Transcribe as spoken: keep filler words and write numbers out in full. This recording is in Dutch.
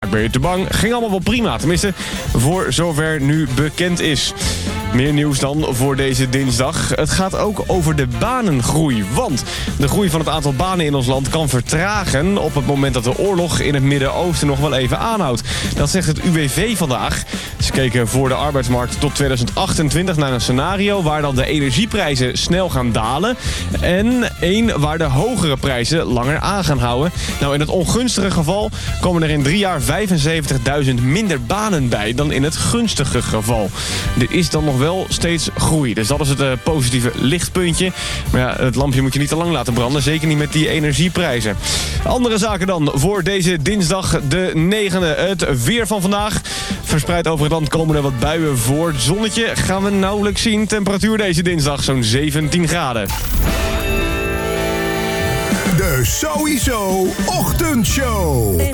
vaak ben je te bang. Ging allemaal wel prima, tenminste voor zover nu bekend is. Meer nieuws dan voor deze dinsdag. Het gaat ook over de banengroei. Want de groei van het aantal banen in ons land kan vertragen op het moment dat de oorlog in het Midden-Oosten nog wel even aanhoudt. Dat zegt het U W V vandaag. Ze keken voor de arbeidsmarkt tot tweeduizend achtentwintig naar een scenario waar dan de energieprijzen snel gaan dalen. En één waar de hogere prijzen langer aan gaan houden. Nou, in het ongunstige geval komen er in drie jaar vijfenzeventigduizend minder banen bij dan in het gunstige geval. Er is dan nog wel steeds groei. Dus dat is het uh, positieve lichtpuntje. Maar ja, het lampje moet je niet te lang laten branden. Zeker niet met die energieprijzen. Andere zaken dan voor deze dinsdag de negende. Het weer van vandaag. Verspreid over het land komen er wat buien voor. Het zonnetje gaan we nauwelijks zien. Temperatuur deze dinsdag zo'n zeventien graden. De Sowieso Ochtendshow.